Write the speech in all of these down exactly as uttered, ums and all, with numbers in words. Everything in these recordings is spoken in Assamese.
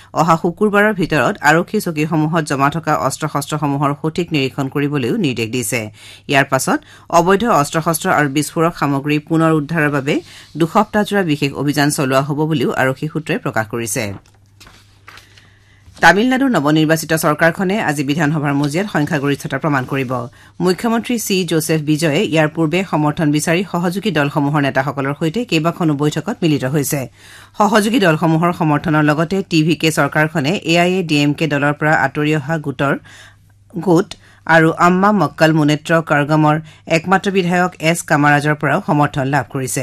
অহা শুকুৰবাৰৰ ভিতৰত আৰক্ষী চকীসমূহত জমা থকা অস্ত্ৰ-শস্ত্ৰসমূহৰ সঠিক নিৰীক্ষণ কৰিবলৈও নিৰ্দেশ দিছে ইয়াৰ পাছত অবৈধ অস্ত্ৰ-শস্ত্ৰ আৰু বিস্ফোৰক সামগ্ৰী পুনৰ উদ্ধাৰৰ বাবে দুসপ্তাহজোৰা বিশেষ অভিযান চলোৱা হ'ব বুলিও আৰক্ষী সূত্ৰই প্ৰকাশ কৰিছে তামিলনাডুৰ নৱনিৰ্বাচিত চৰকাৰখনে আজি বিধানসভাৰ মজিয়াত সংখ্যাগৰিষ্ঠতা প্ৰমাণ কৰিব মুখ্যমন্ত্ৰী চি জোচেফ বিজয়ে ইয়াৰ পূৰ্বে সমৰ্থন বিচাৰি সহযোগী দলসমূহৰ নেতাসকলৰ সৈতে কেইবাখনো বৈঠকত মিলিত হৈছে সহযোগী দলসমূহৰ সমৰ্থনৰ লগতে টিভিকে চৰকাৰখনে A I A D M K দলৰ পৰা আঁতৰি অহা গোটৰ গোট আৰু আম্মা মক্কল মুনেত্ৰ কাৰ্গমৰ একমাত্ৰ বিধায়ক এছ কামাৰাজৰ পৰাও সমৰ্থন লাভ কৰিছে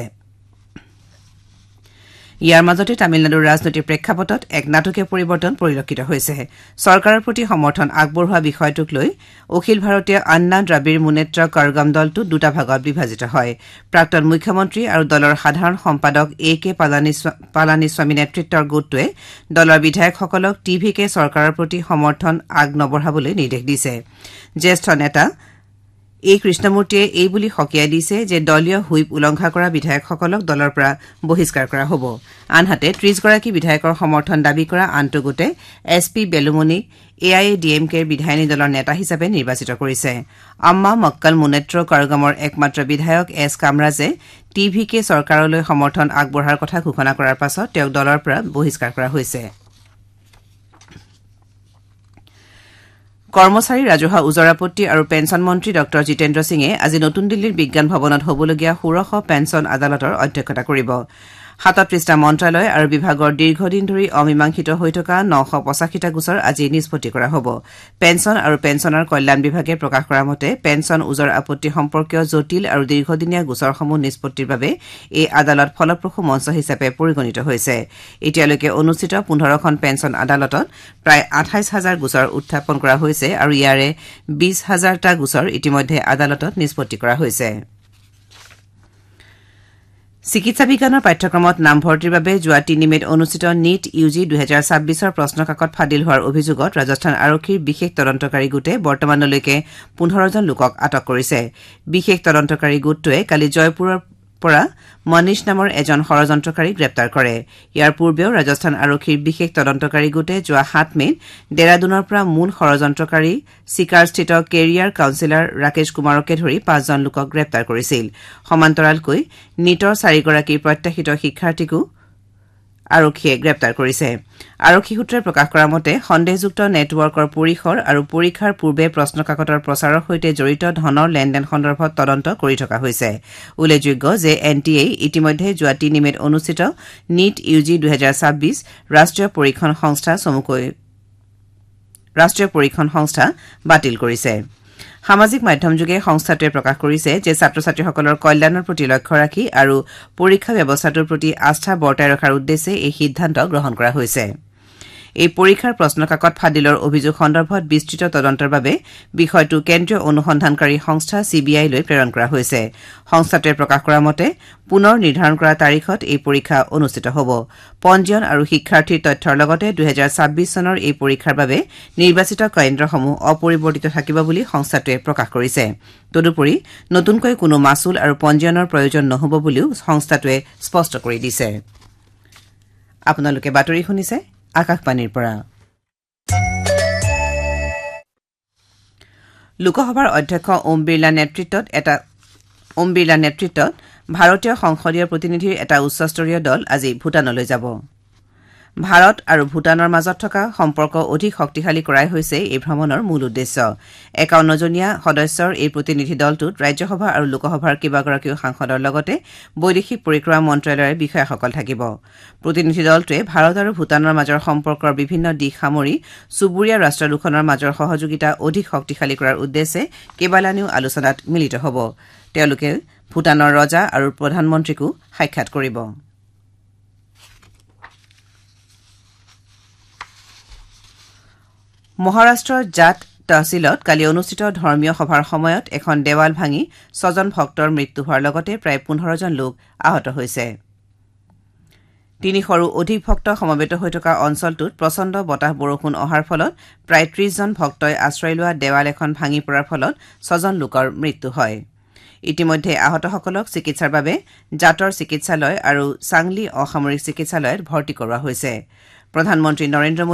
ইয়াৰ মাজতে তামিলনাডুৰ ৰাজনৈতিক প্ৰেক্ষাপটত এক নাটকীয় পৰিৱৰ্তন পৰিলক্ষিত হৈছে চৰকাৰৰ প্ৰতি সমৰ্থন আগবঢ়োৱা বিষয়টোক লৈ অখিল ভাৰতীয় আন্না দ্ৰাবিড় মুনেত্ৰ কাৰ্গম দলটো দুটা ভাগত বিভাজিত হয় প্ৰাক্তন মুখ্যমন্ত্ৰী আৰু দলৰ সাধাৰণ সম্পাদক এ কে পালানিস্বামী নেতৃত্বৰ গোটটোৱে দলৰ বিধায়কসকলক টিভিকে চৰকাৰৰ প্ৰতি সমৰ্থন আগ নবঢ়াবলৈ নিৰ্দেশ দিছে জ্যেষ্ঠ নেতা এ কৃষ্ণমূৰ্তিয়ে এই বুলি সকীয়াই দিছে যে দলীয় হুইপ উলংঘা কৰা বিধায়কসকলক দলৰ পৰা বহিষ্কাৰ কৰা হ'ব আনহাতে ত্ৰিশ গৰাকী বিধায়কৰ সমৰ্থন দাবী কৰা আনটো গোটে S P বেলুমনিক A I A D M কেৰ বিধায়িনী দলৰ নেতা হিচাপে নিৰ্বাচিত কৰিছে আম্মা মক্কল মুনেত্ৰ কাৰ্গমৰ একমাত্ৰ বিধায়ক এছ কামৰাজে টি ভি কে চৰকাৰলৈ সমৰ্থন আগবঢ়াৰ কথা ঘোষণা কৰাৰ পাছত তেওঁক দলৰ পৰা বহিষ্কাৰ কৰা হৈছে কৰ্মচাৰী ৰাজহুৱা ওজৰাপত্তি আৰু পেঞ্চন মন্ত্ৰী ডঃ জিতেন্দ্ৰ সিঙে আজি নতুন দিল্লীৰ বিজ্ঞান ভৱনত হ'বলগীয়া ষোড়শ পেঞ্চন আদালতৰ অধ্যক্ষতা কৰিব সাতত্ৰিশটা মন্ত্ৰালয় আৰু বিভাগৰ দীৰ্ঘদিন ধৰি অমীমাংসিত হৈ থকা নশ পঁচাশীটা গোচৰ আজি নিষ্পত্তি কৰা হ'ব পেঞ্চন আৰু পেঞ্চনৰ কল্যাণ বিভাগে প্ৰকাশ কৰা মতে পেঞ্চন ওজৰ আপত্তি সম্পৰ্কীয় জটিল আৰু দীৰ্ঘদিনীয়া গোচৰসমূহ নিষ্পত্তিৰ বাবে এই আদালত ফলপ্ৰসূ মঞ্চ হিচাপে পৰিগণিত হৈছে এতিয়ালৈকে অনুষ্ঠিত পোন্ধৰখন পেঞ্চন আদালতত প্ৰায় আঠাইশ হাজাৰ গোচৰ উত্থাপন কৰা হৈছে আৰু ইয়াৰে বিশ হাজাৰটা গোচৰ ইতিমধ্যে আদালতত নিষ্পত্তি কৰা হৈছে চিকিৎসা বিজ্ঞানৰ পাঠ্যক্ৰমত নামভৰ্তিৰ বাবে যোৱা তিনি মেত অনুষ্ঠিত নীট ইউ জি দুহেজাৰ ছাব্বিছৰ প্ৰশ্নকাকত ফাদিল হোৱাৰ অভিযোগত ৰাজস্থান আৰক্ষীৰ বিশেষ তদন্তকাৰী গোটে বৰ্তমানলৈকে পোন্ধৰজন লোকক আটক কৰিছে বিশেষ তদন্তকাৰী গোটটোৱে কালি জয়পুৰৰ পৰা মনীষ নামৰ এজন ষড়যন্ত্ৰকাৰী গ্ৰেপ্তাৰ কৰে ইয়াৰ পূৰ্বেও ৰাজস্থান আৰক্ষীৰ বিশেষ তদন্তকাৰী গোটে যোৱা সাত মেত ডেৰাডুনৰ পৰা মূল ষড়যন্ত্ৰকাৰী চিকাৰস্থিত কেৰিয়াৰ কাউন্সিলৰ ৰাকেশ কুমাৰকে ধৰি পাঁচজন লোকক গ্ৰেপ্তাৰ কৰিছিল সমান্তৰালকৈ নীটৰ চাৰিগৰাকী প্ৰত্যাশিত শিক্ষাৰ্থীকো আৰক্ষীয়ে গ্ৰেপ্তাৰ কৰিছে আৰক্ষী সূত্ৰই প্ৰকাশ কৰা মতে সন্দেহযুক্ত নেটৱৰ্কৰ পৰিসৰ আৰু পৰীক্ষাৰ পূৰ্বে প্ৰশ্নকাকতৰ প্ৰচাৰৰ সৈতে জড়িত ধনৰ লেনদেন সন্দৰ্ভত তদন্ত কৰি থকা হৈছে উল্লেখযোগ্য যে এন টি এ ইতিমধ্যে যোৱা তিনি মেত অনুষ্ঠিত নীট ইউ জি দুহেজাৰ ছাব্বিছ ৰাষ্ট্ৰীয় পৰীক্ষণ সংস্থা চমুকৈ ৰাষ্ট্ৰীয় পৰীক্ষণ সংস্থা বাতিল কৰিছে সামাজিক মাধ্যমযোগে সংস্থাটোৱে প্ৰকাশ কৰিছে যে ছাত্ৰ ছাত্ৰীসকলৰ কল্যাণৰ প্ৰতি লক্ষ্য ৰাখি আৰু পৰীক্ষা ব্যৱস্থাটোৰ প্ৰতি আস্থা বৰ্তাই ৰখাৰ উদ্দেশ্যে এই সিদ্ধান্ত গ্ৰহণ কৰা হৈছে এই পৰীক্ষাৰ প্ৰশ্নকাকত ফাদিলৰ অভিযোগ সন্দৰ্ভত বিস্তৃত তদন্তৰ বাবে বিষয়টো কেন্দ্ৰীয় অনুসন্ধানকাৰী সংস্থা চি বি আই লৈ প্ৰেৰণ কৰা হৈছে সংস্থাটোৱে প্ৰকাশ কৰা মতে পুনৰ নিৰ্ধাৰণ কৰা তাৰিখত এই পৰীক্ষা অনুষ্ঠিত হ'ব পঞ্জীয়ন আৰু শিক্ষাৰ্থীৰ তথ্যৰ লগতে দুহেজাৰ ছাব্বিছ চনৰ এই পৰীক্ষাৰ বাবে নিৰ্বাচিত কেন্দ্ৰসমূহ অপৰিৱৰ্তিত থাকিব বুলি সংস্থাটোৱে প্ৰকাশ কৰিছে তদুপৰি নতুনকৈ কোনো মাচুল আৰু পঞ্জীয়নৰ প্ৰয়োজন নহ'ব বুলিও সংস্থাটোৱে স্পষ্ট কৰি দিছে আপোনালোকে বাতৰি শুনিছে আকাশবাণীৰ পৰা লোকসভাৰ অধ্যক্ষ ওম বিৰলা নেতৃত্বত এটা ওম বিৰলা নেতৃত্বত ভাৰতীয় সংসদীয় প্ৰতিনিধিৰ এটা উচ্চস্তৰীয় দল আজি ভূটানলৈ যাব ভাৰত আৰু ভূটানৰ মাজত থকা সম্পৰ্ক অধিক শক্তিশালী কৰাই হৈছে এই ভ্ৰমণৰ মূল উদ্দেশ্য একাৱন্নজনীয়া সদস্যৰ এই প্ৰতিনিধি দলটোত ৰাজ্যসভা আৰু লোকসভাৰ কেইবাগৰাকীও সাংসদৰ লগতে বৈদেশিক পৰিক্ৰমা মন্ত্ৰালয়ৰ বিষয়াসকল থাকিব প্ৰতিনিধি দলটোৱে ভাৰত আৰু ভূটানৰ মাজৰ সম্পৰ্কৰ বিভিন্ন দিশ সামৰি চুবুৰীয়া ৰাষ্ট্ৰ দুখনৰ মাজৰ সহযোগিতা অধিক শক্তিশালী কৰাৰ উদ্দেশ্যে কেইবালানিও আলোচনাত মিলিত হ'ব তেওঁলোকে ভূটানৰ ৰজা আৰু প্ৰধানমন্ত্ৰীকো সাক্ষাৎ কৰিব মহাৰাষ্ট্ৰৰ জাট তহচিলত কালি অনুষ্ঠিত ধৰ্মীয় সভাৰ সময়ত এখন দেৱাল ভাঙি ছজন ভক্তৰ মৃত্যু হোৱাৰ লগতে প্ৰায় পোন্ধৰজন লোক আহত হৈছে তিনিশৰো অধিক ভক্ত সমবেত হৈ থকা অঞ্চলটোত প্ৰচণ্ড বতাহ বৰষুণ অহাৰ ফলত প্ৰায় ত্ৰিশজন ভক্তই আশ্ৰয় লোৱা দেৱাল এখন ভাঙি পৰাৰ ফলত ছজন লোকৰ মৃত্যু হয় ইতিমধ্যে আহতসকলক চিকিৎসাৰ বাবে জাটৰ চিকিৎসালয় আৰু চাংলি অসামৰিক চিকিৎসালয়ত ভৰ্তি কৰোৱা হৈছে প্ৰধানমন্ত্ৰী নৰেন্দ্ৰ